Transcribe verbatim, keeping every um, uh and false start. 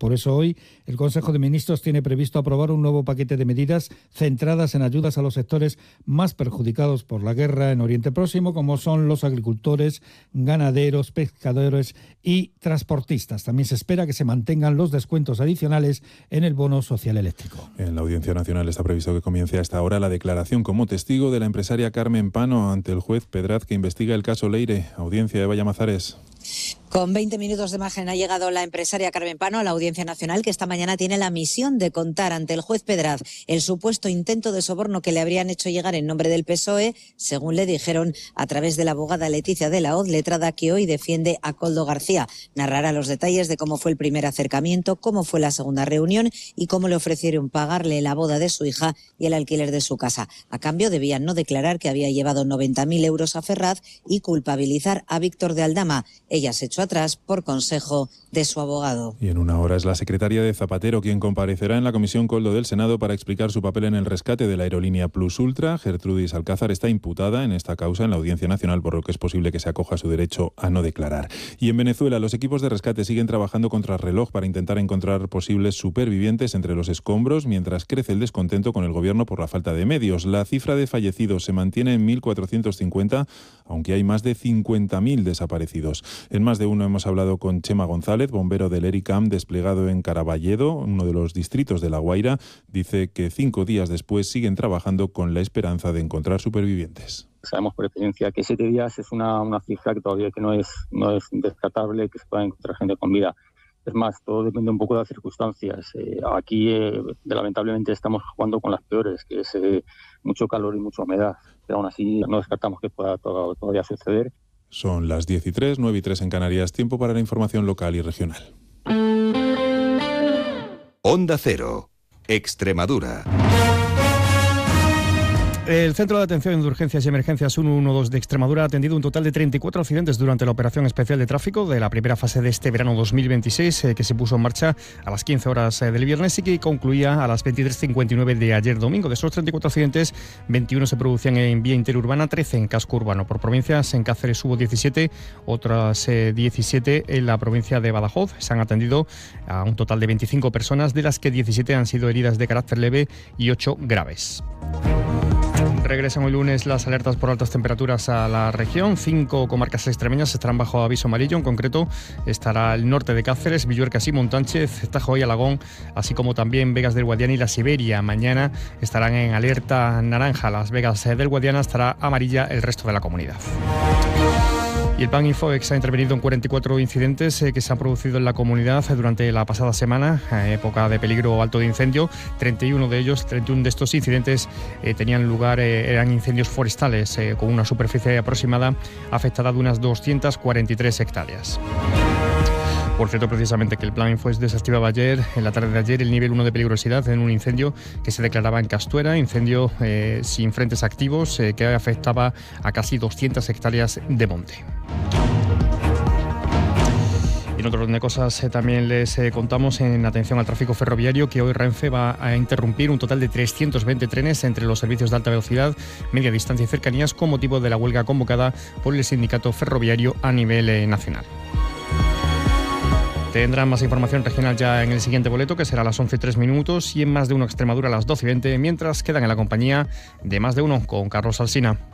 Por eso hoy el Consejo de Ministros tiene previsto aprobar un nuevo paquete de medidas centradas en ayudas a los sectores más perjudicados por la guerra en Oriente Próximo, como son los agricultores, ganaderos, pescadores y transportistas. También se espera que se mantengan los descuentos adicionales en el bono social eléctrico. En la Audiencia Nacional está previsto que comience a esta hora la declaración como testigo de la empresaria Carmen Pano ante el juez Pedraz, que investiga el caso Leire. Audiencia de Vallamazares. Con veinte minutos de margen ha llegado la empresaria Carmen Pano a la Audiencia Nacional, que esta mañana tiene la misión de contar ante el juez Pedraz el supuesto intento de soborno que le habrían hecho llegar en nombre del P S O E, según le dijeron a través de la abogada Leticia de la Hoz, letrada que hoy defiende a Koldo García. Narrará los detalles de cómo fue el primer acercamiento, cómo fue la segunda reunión y cómo le ofrecieron pagarle la boda de su hija y el alquiler de su casa. A cambio debían no declarar que había llevado noventa mil euros a Ferraz y culpabilizar a Víctor de Aldama. Ella se echó atrás por consejo de su abogado. Y en una hora es la secretaria de Zapatero quien comparecerá en la Comisión Koldo del Senado para explicar su papel en el rescate de la aerolínea Plus Ultra. Gertrudis Alcázar está imputada en esta causa en la Audiencia Nacional, por lo que es posible que se acoja a su derecho a no declarar. Y en Venezuela, los equipos de rescate siguen trabajando contra reloj para intentar encontrar posibles supervivientes entre los escombros, mientras crece el descontento con el gobierno por la falta de medios. La cifra de fallecidos se mantiene en mil cuatrocientos cincuenta, aunque hay más de cincuenta mil desaparecidos. En más de uno hemos hablado con Chema González, bombero del ERICAM desplegado en Caraballedo, uno de los distritos de La Guaira. Dice que cinco días después siguen trabajando con la esperanza de encontrar supervivientes. Sabemos por experiencia que siete días es una, una cifra que todavía que no es, no es descartable, que se pueda encontrar gente con vida. Es más, todo depende un poco de las circunstancias. Eh, aquí, eh, lamentablemente, estamos jugando con las peores, que es eh, mucho calor y mucha humedad. Pero aún así, no descartamos que pueda todo, todavía suceder. Son las diez y tres, nueve y tres en Canarias. Tiempo para la información local y regional. Onda Cero, Extremadura. El Centro de Atención de Urgencias y Emergencias ciento doce de Extremadura ha atendido un total de treinta y cuatro accidentes durante la operación especial de tráfico de la primera fase de este verano dos mil veintiséis, eh, que se puso en marcha a las quince horas eh, del viernes y que concluía a las veintitrés cincuenta y nueve de ayer domingo. De esos treinta y cuatro accidentes, veintiuno se producían en vía interurbana, trece en casco urbano. Por provincias, en Cáceres hubo diecisiete, otras eh, diecisiete en la provincia de Badajoz. Se han atendido a un total de veinticinco personas, de las que diecisiete han sido heridas de carácter leve y ocho graves. Regresan hoy lunes las alertas por altas temperaturas a la región. Cinco comarcas extremeñas estarán bajo aviso amarillo. En concreto estará el norte de Cáceres, Villuercas y Montánchez, Tajo y Alagón, así como también Vegas del Guadiana y la Siberia. Mañana estarán en alerta naranja. Las Vegas del Guadiana estará amarilla el resto de la comunidad. Y el Plan Infoex ha intervenido en cuarenta y cuatro incidentes eh, que se han producido en la comunidad durante la pasada semana, eh, época de peligro alto de incendio. treinta y uno de ellos, treinta y uno de estos incidentes eh, tenían lugar, eh, eran incendios forestales, eh, con una superficie aproximada afectada de unas doscientas cuarenta y tres hectáreas. Por cierto, precisamente que el Plan Infoex desactivaba ayer, en la tarde de ayer, el nivel uno de peligrosidad en un incendio que se declaraba en Castuera, incendio eh, sin frentes activos eh, que afectaba a casi doscientas hectáreas de monte. Y en otro orden de cosas eh, también les eh, contamos en atención al tráfico ferroviario que hoy Renfe va a interrumpir un total de trescientos veinte trenes entre los servicios de alta velocidad, media distancia y cercanías con motivo de la huelga convocada por el sindicato ferroviario a nivel eh, nacional. Tendrán más información regional ya en el siguiente boleto, que será a las once y tres minutos, y en Más de Uno Extremadura a las doce y veinte, mientras quedan en la compañía de Más de Uno con Carlos Alsina.